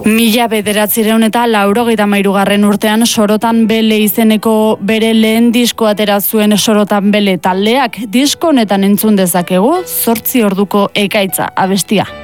1993 urtean Sorotan Bele izeneko bere lehen disko atera zuen Sorotan Bele taldeak. Disko honetan entzun dezakegu 8 orduko ekaitza abestia.